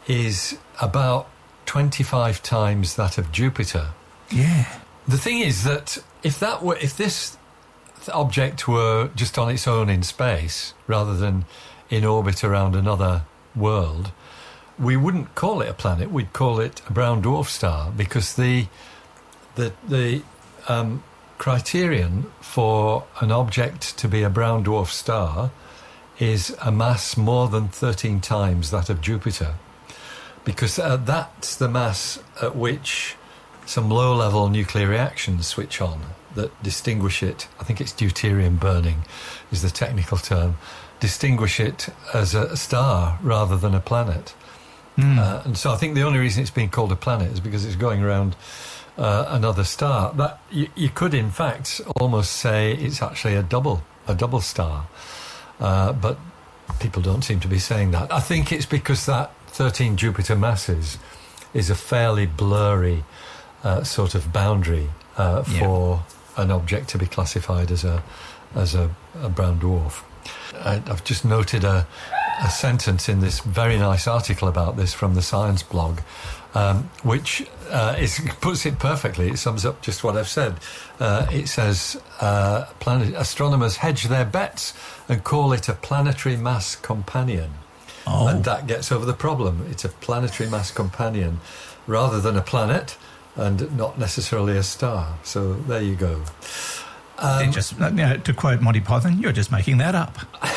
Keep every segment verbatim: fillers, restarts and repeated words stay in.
is about twenty-five times that of Jupiter. Yeah. The thing is that if that were, if this object were just on its own in space rather than in orbit around another world, we wouldn't call it a planet. We'd call it a brown dwarf star, because the the the um, criterion for an object to be a brown dwarf star is a mass more than thirteen times that of Jupiter, because uh, that's the mass at which some low-level nuclear reactions switch on that distinguish it. I think it's deuterium burning is the technical term. Distinguish it as a star rather than a planet. Mm. Uh, and so I think the only reason it's being called a planet is because it's going around uh, another star. That you, you could, in fact, almost say it's actually a double, a double star. Uh, but people don't seem to be saying that. I think it's because that thirteen Jupiter masses is a fairly blurry uh, sort of boundary uh, for yeah. an object to be classified as a as a, a brown dwarf. I, I've just noted a, a sentence in this very nice article about this from the Science blog, um, which uh, is, puts it perfectly. It sums up just what I've said. Uh, it says, uh, planet, astronomers hedge their bets and call it a planetary mass companion. Oh. And that gets over the problem. It's a planetary mass companion rather than a planet, and not necessarily a star. So there you go. Um, just, you know, to quote Monty Python, you're just making that up.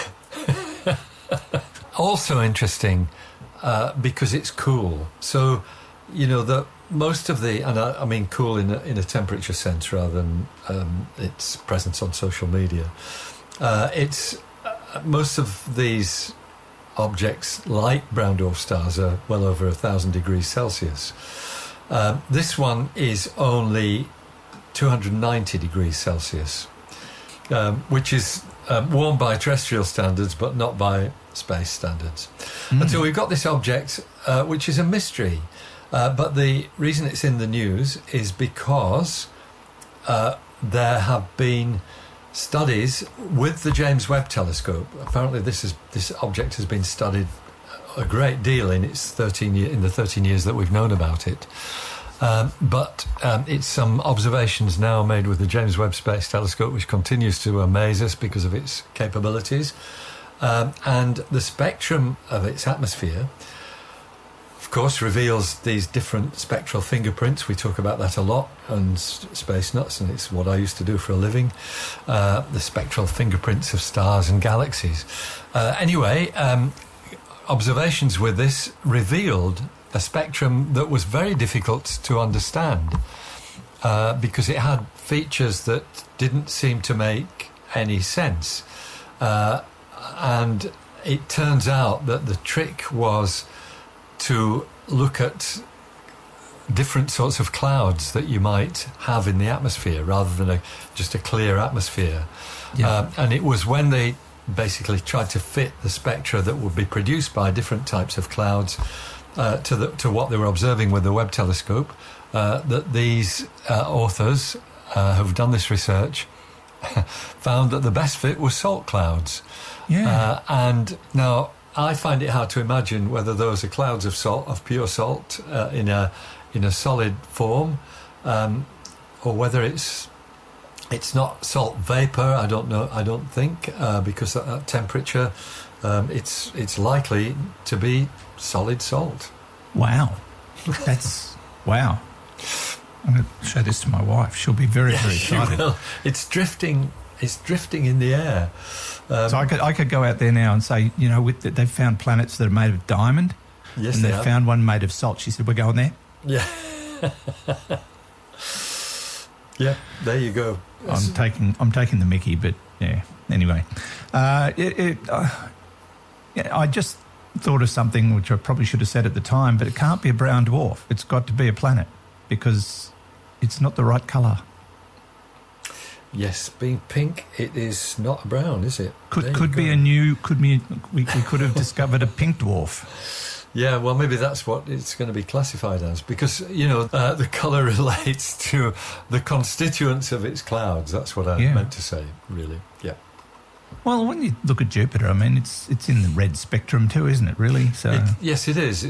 Also interesting uh, because it's cool. So, you know, the most of the, and I, I mean cool in a, in a temperature sense rather than um, its presence on social media. Uh, it's uh, most of these objects, like brown dwarf stars, are well over a thousand degrees Celsius. Uh, this one is only two hundred ninety degrees Celsius, um, which is um, warm by terrestrial standards, but not by space standards. Mm. And so we've got this object, uh, which is a mystery. Uh, but the reason it's in the news is because uh, there have been studies with the James Webb Telescope. Apparently, this is this object has been studied a great deal in its thirteen year, in the thirteen years that we've known about it. Um, but um, it's some observations now made with the James Webb Space Telescope, which continues to amaze us because of its capabilities. Um, and the spectrum of its atmosphere, of course, reveals these different spectral fingerprints. We talk about that a lot on Space Nuts, and it's what I used to do for a living. Uh, the spectral fingerprints of stars and galaxies. Uh, anyway, um, observations with this revealed a spectrum that was very difficult to understand uh, because it had features that didn't seem to make any sense. Uh, and it turns out that the trick was to look at different sorts of clouds that you might have in the atmosphere rather than a, just a clear atmosphere. Yeah. Uh, and it was when they basically tried to fit the spectra that would be produced by different types of clouds Uh, to the, to what they were observing with the Webb telescope, uh, that these uh, authors uh, who've done this research found that the best fit was salt clouds. Yeah. Uh, and now I find it hard to imagine whether those are clouds of salt, of pure salt, uh, in a in a solid form, um, or whether it's it's not salt vapor. I don't know. I don't think uh, because at that temperature, um, it's it's likely to be solid salt. Wow. That's wow. I'm going to show this to my wife. She'll be very, very excited. Well, it's drifting. It's drifting in the air. Um, so I could I could go out there now and say, you know, with the, they've found planets that are made of diamond. Yes, and they they've have. found one made of salt. She said, "We're going there." Yeah. Yeah. There you go. I'm taking I'm taking the Mickey, but yeah. Anyway, uh, it, it, uh, yeah, I just thought of something which I probably should have said at the time, but it can't be a brown dwarf. It's got to be a planet because it's not the right colour. Yes, being pink, it is not brown, is it? Could There could you be go. a new could be we, we could have discovered a pink dwarf. Yeah, well, maybe that's what it's going to be classified as, because, you know, uh, the colour relates to the constituents of its clouds. That's what I Yeah. meant to say, really. Yeah. Well, when you look at Jupiter, I mean, it's it's in the red spectrum too, isn't it? Really? So It, yes, it is.